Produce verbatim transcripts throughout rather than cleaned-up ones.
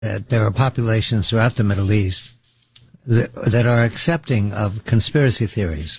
that there are populations throughout the Middle East that, that are accepting of conspiracy theories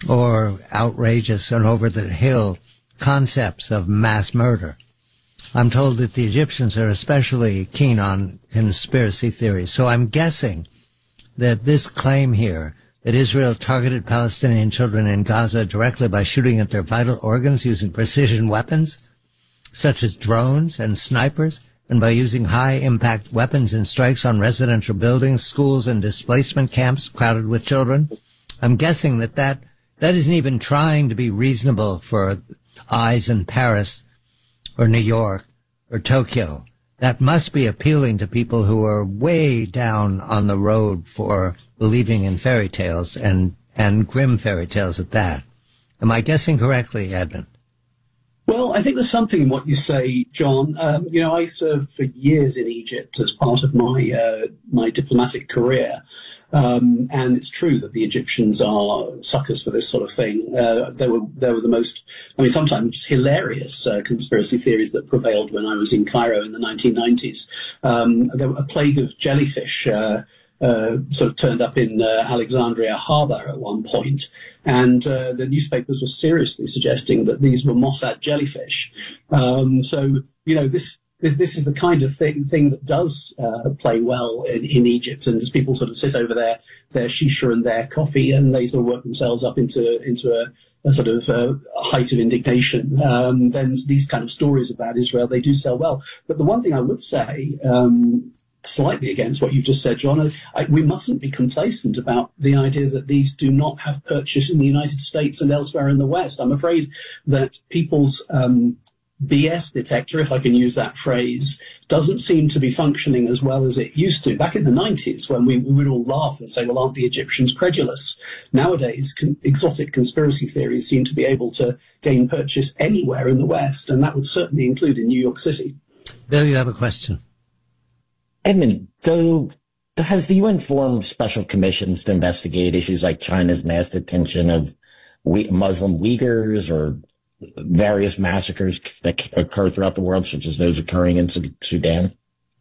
or outrageous and over-the-hill concepts of mass murder. I'm told that the Egyptians are especially keen on conspiracy theories. So I'm guessing that this claim here that Israel targeted Palestinian children in Gaza directly by shooting at their vital organs using precision weapons, such as drones and snipers, and by using high-impact weapons in strikes on residential buildings, schools, and displacement camps crowded with children. I'm guessing that that, that isn't even trying to be reasonable for eyes in Paris or New York or Tokyo. That must be appealing to people who are way down on the road for believing in fairy tales and, and grim fairy tales at that. Am I guessing correctly, Edmund? Well, I think there's something in what you say, John. Um, you know, I served for years in Egypt as part of my uh, my diplomatic career. Um, and it's true that the Egyptians are suckers for this sort of thing. Uh, there were there were the most, I mean, sometimes hilarious uh, conspiracy theories that prevailed when I was in Cairo in the nineteen nineties. Um, there were a plague of jellyfish uh, uh, sort of turned up in uh, Alexandria Harbour at one point, and uh, the newspapers were seriously suggesting that these were Mossad jellyfish. Um, so, you know, this. This, this is the kind of thing, thing that does uh, play well in, in Egypt, and as people sort of sit over their, their shisha and their coffee, and they sort of work themselves up into into a, a sort of uh, height of indignation, um, then these kind of stories about Israel, they do sell well. But the one thing I would say, um, slightly against what you just said, John, I, we mustn't be complacent about the idea that these do not have purchase in the United States and elsewhere in the West. I'm afraid that people's um, B S detector, if I can use that phrase, doesn't seem to be functioning as well as it used to. Back in the nineties, when we, we would all laugh and say, well, aren't the Egyptians credulous? Nowadays, con- exotic conspiracy theories seem to be able to gain purchase anywhere in the West, and that would certainly include in New York City. Bill, you have a question. Edmund, so has the U N formed special commissions to investigate issues like China's mass detention of Muslim Uyghurs or various massacres that occur throughout the world, such as those occurring in Sudan?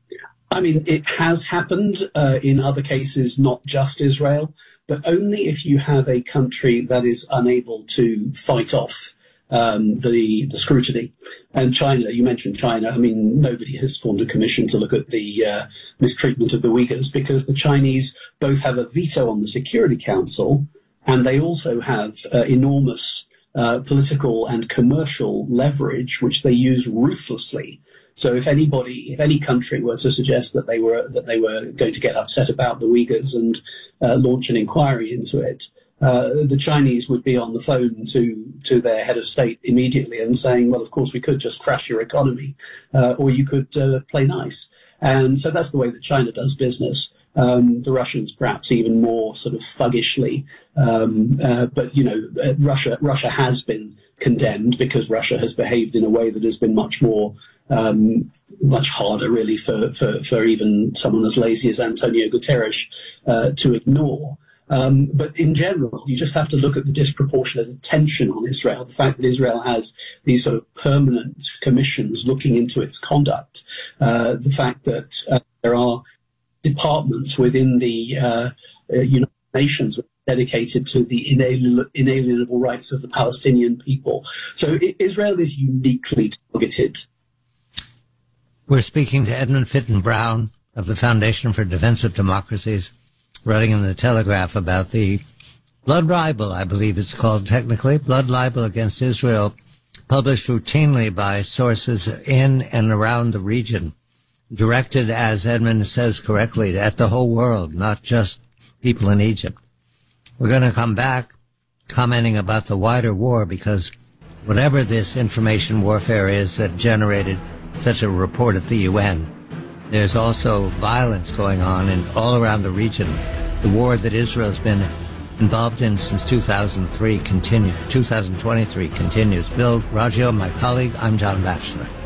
I mean, it has happened uh, in other cases, not just Israel, but only if you have a country that is unable to fight off um, the the scrutiny. And China, you mentioned China. I mean, nobody has formed a commission to look at the uh, mistreatment of the Uyghurs, because the Chinese both have a veto on the Security Council, and they also have uh, enormous Uh, political and commercial leverage, which they use ruthlessly. So if anybody, if any country were to suggest that they were that they were going to get upset about the Uyghurs and uh, launch an inquiry into it, uh, the Chinese would be on the phone to to their head of state immediately and saying, well, of course, we could just crash your economy, uh, or you could uh, play nice. And so that's the way that China does business. Um, the Russians perhaps even more sort of thuggishly, um, uh, but you know, uh, Russia Russia has been condemned because Russia has behaved in a way that has been much more, um, much harder really for, for, for even someone as lazy as Antonio Guterres uh, to ignore. Um, but in general, you just have to look at the disproportionate attention on Israel, the fact that Israel has these sort of permanent commissions looking into its conduct, uh, the fact that uh, there are departments within the uh, uh, United Nations dedicated to the inalienable, inalienable rights of the Palestinian people. So I- Israel is uniquely targeted. We're speaking to Edmund Fitton Brown of the Foundation for Defense of Democracies, writing in the Telegraph about the blood libel, I believe it's called technically, blood libel against Israel, published routinely by sources in and around the region, directed, as Edmund says correctly, at the whole world, not just people in Egypt. We're going to come back commenting about the wider war, because whatever this information warfare is that generated such a report at the U N, there's also violence going on in all around the region. The war that Israel's been involved in since two thousand three continues, two thousand twenty-three continues. Bill Raggio, my colleague, I'm John Batchelor.